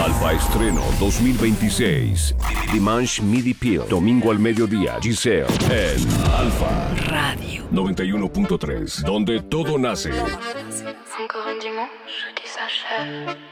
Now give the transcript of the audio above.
Alfa Estreno 2026. Dimanche Midi Peel. Domingo al mediodía. Giselle en Alfa Radio 91.3. Donde todo nace. Encore un dimanche qui s'achève.